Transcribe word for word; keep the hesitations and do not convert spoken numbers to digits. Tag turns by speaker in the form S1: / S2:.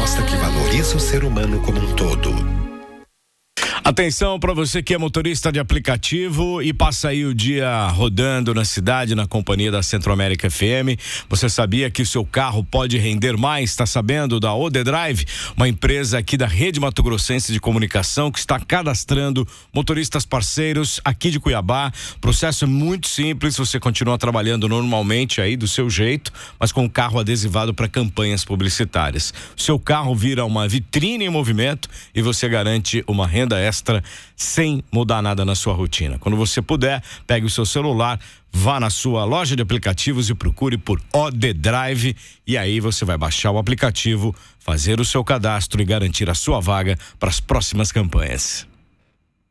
S1: proposta que valoriza o ser humano como um todo.
S2: Atenção para você que é motorista de aplicativo e passa aí o dia rodando na cidade na companhia da Centro-América F M. Você sabia que o seu carro pode render mais? Está sabendo da O D Drive, uma empresa aqui da Rede Mato Grossense de Comunicação que está cadastrando motoristas parceiros aqui de Cuiabá. O processo é muito simples, você continua trabalhando normalmente aí do seu jeito, mas com o carro adesivado para campanhas publicitárias. O seu carro vira uma vitrine em movimento e você garante uma renda extra sem mudar nada na sua rotina. Quando você puder, pegue o seu celular, vá na sua loja de aplicativos e procure por O D Drive e aí você vai baixar o aplicativo, fazer o seu cadastro e garantir a sua vaga para as próximas campanhas.